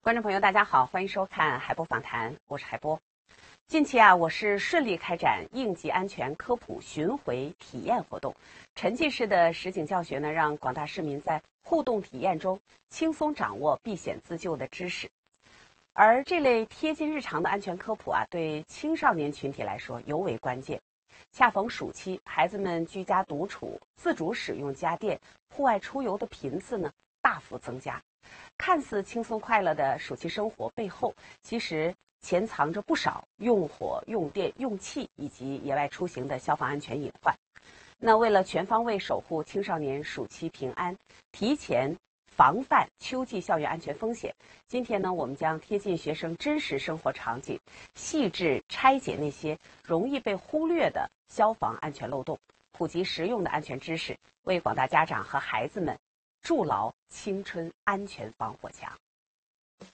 观众朋友，大家好，欢迎收看海波访谈，我是海波。近期我是顺利开展应急安全科普巡回体验活动，沉浸式的实景教学呢，让广大市民在互动体验中轻松掌握避险自救的知识。而这类贴近日常的安全科普对青少年群体来说尤为关键。恰逢暑期，孩子们居家独处、自主使用家电、户外出游的频次呢大幅增加。看似轻松快乐的暑期生活背后，其实潜藏着不少用火、用电、用气以及野外出行的消防安全隐患。那为了全方位守护青少年暑期平安，提前防范秋季校园安全风险，今天呢，我们将贴近学生真实生活场景，细致拆解那些容易被忽略的消防安全漏洞，普及实用的安全知识，为广大家长和孩子们筑牢青春安全防火墙。